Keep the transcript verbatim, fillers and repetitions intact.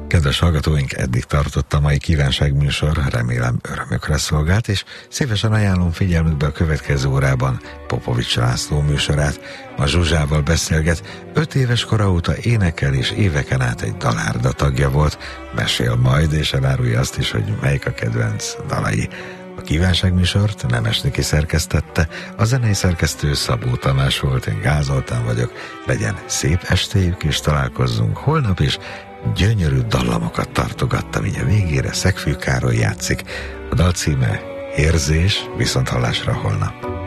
Kedves hallgatóink, eddig tartott a mai kívánságműsor, remélem örömökre szolgált, és szívesen ajánlom figyelmükbe a következő órában Popovics László műsorát. Ma Zsuzsával beszélget, öt éves kora óta énekel és éveken át egy dalárda tagja volt, mesél majd és elárulja azt is, hogy melyik a kedvenc dalai. A kívánságműsort Nemes Niki szerkesztette, a zenei szerkesztő Szabó Tamás volt, én Gál Zoltán vagyok. Legyen szép estéjük, és találkozzunk holnap is. Gyönyörű dallamokat tartogattam, így a végére Szegfű Károly játszik. A dal címe Érzés, viszont hallásra holnap.